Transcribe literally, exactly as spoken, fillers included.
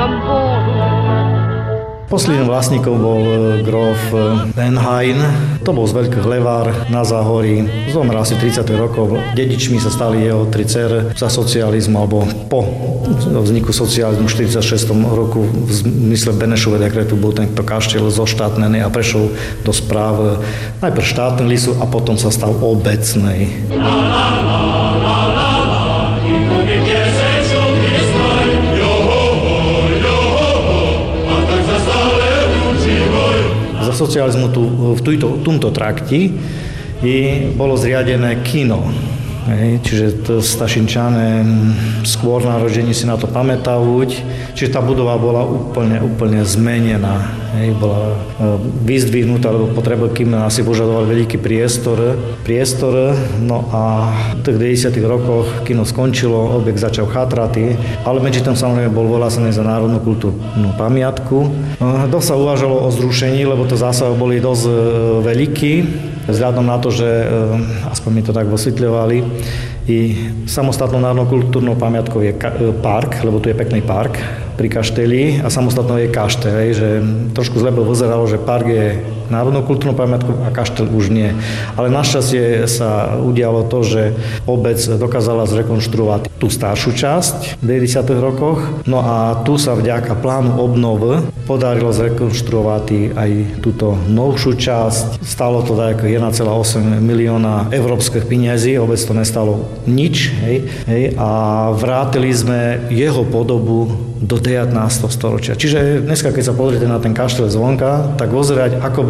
Posledným vlastníkom bol grof Benhain. To bol z veľký hlevár na Záhorí. Zomrel asi tridsať rokov. Dedičmi sa stali jeho tri dcery za socializmu, alebo po vzniku socializmu v štyridsiatom šiestom roku v zmysle Benešového dekretu bol tento kaštiel zoštátnený a prešiel do správ najprv štátneho lisu a potom sa stal obecnej. Za socializmu tu, v tujto, tomto trakti bolo zriadené kino. Hej, čiže to Stašinčané skôr narodení si na to pamätajú. Čiže tá budova bola úplne, úplne zmenená. Hej, bola vyzdvihnutá, lebo potreba kina asi požadoval veľký priestor. priestor. No a v tých deväťdesiatych rokoch kino skončilo, objekt začal chátrať, ale medzi tým samozrejme bol vyhlásený za národnú kultúrnu pamiatku. Dosť sa uvažalo o zrušení, lebo to zásahy boli dosť veľký. Vzhľadom na to, že aspoň mi to tak vysvetľovali, i samostatnou národnou kultúrnou pamiatkou je park, lebo tu je pekný park pri kašteli a samostatnou je kaštel, že trošku zle by vyzeralo, že park je národnou kultúrnou pamiatkou a kaštel už nie. Ale našťastie sa udialo to, že obec dokázala zrekonštruovať tú staršiu časť v deväťdesiatych rokoch, no a tu sa vďaka plánu obnovy podarilo zrekonštruovať aj túto novšiu časť. Stalo to tak jeden celá osem milióna európskych peniazí, obec to nestalo nič, hej, hej, a vrátili sme jeho podobu do devätnásteho storočia. Čiže dneska, keď sa pozriete na ten kaštel zvonka, tak pozerať, ako